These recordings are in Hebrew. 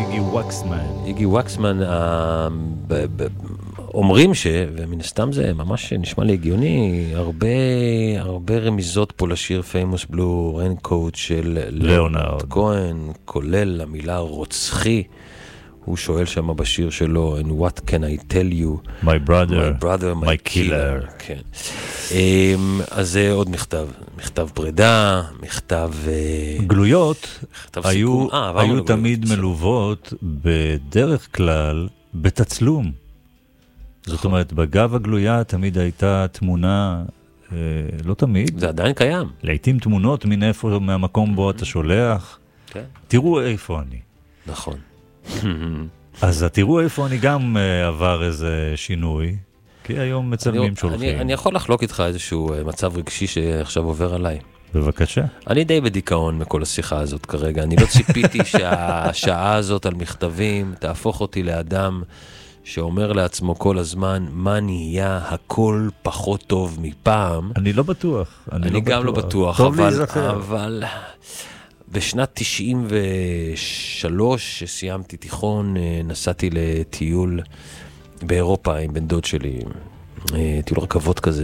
איגי ווקסמן. איגי ווקסמן, אומרים ומן הסתם זה ממש נשמע לי הגיוני, הרבה רמיזות פה לשיר Famous Blue Raincoat של ליאונרד כהן, כולל המילה רוצחי. הוא שואל שם בשיר שלו, And what can I tell you? My brother, my killer. כן. אז זה עוד מכתב פרידה, מכתב... גלויות היו תמיד מלוות בדרך כלל בתצלום. זאת אומרת, בגב הגלויה תמיד הייתה תמונה, לא תמיד. זה עדיין קיים. לעתים תמונות מהמקום בו אתה שולח. כן. תראו איפה אני. נכון. אז תראו איפה אני גם עבר איזה שינוי, כי היום מצלמים שולחים. אני יכול לחלוק איתך איזשהו מצב רגשי שעכשיו עובר עליי. בבקשה. אני די בדיכאון מכל השיחה הזאת כרגע. אני לא ציפיתי שהשעה הזאת על מכתבים תהפוך אותי לאדם שאומר לעצמו כל הזמן, מה נהיה הכל פחות טוב מפעם. אני לא בטוח. אני גם לא בטוח. טוב להיזכר. אבל בשנת 93, שסיימתי תיכון, נסעתי לטיול באירופה עם בן דוד שלי, טיול רכבות כזה.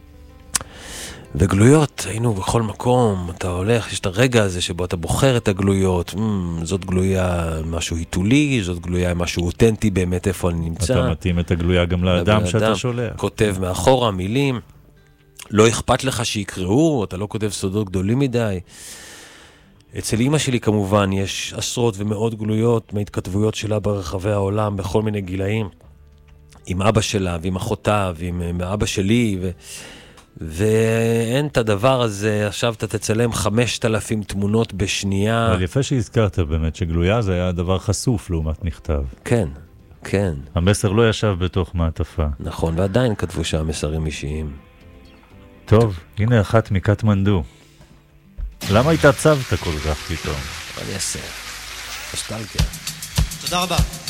וגלויות, היינו בכל מקום, אתה הולך, יש את הרגע הזה שבו אתה בוחר את הגלויות, זאת גלויה משהו היתולי, זאת גלויה משהו אותנטי באמת איפה אני נמצא. אתה מתאים את הגלויה גם לאדם שאתה שולח. כותב מאחורה מילים, לא אכפת לך שיקראו, אתה לא כותב סודות גדולים מדי. אצל אמא שלי כמובן יש עשרות ומאות גלויות מהתכתבויות שלה ברחבי העולם, בכל מיני גילאים, עם אבא שלה ועם אחותה ועם אבא שלי, ואין את הדבר הזה, עכשיו אתה תצלם 5,000 תמונות בשנייה. אבל יפה שהזכרת באמת שגלויה זה היה דבר חשוף לעומת מכתב. כן, כן. המסר לא ישב בתוך מעטפה. נכון, ועדיין כתבו שם מסרים אישיים. טוב, הנה אחת מקטמנדו. למה התעצבת כל כך פתאום? אני אעשה. נוסטלגיה. תודה רבה.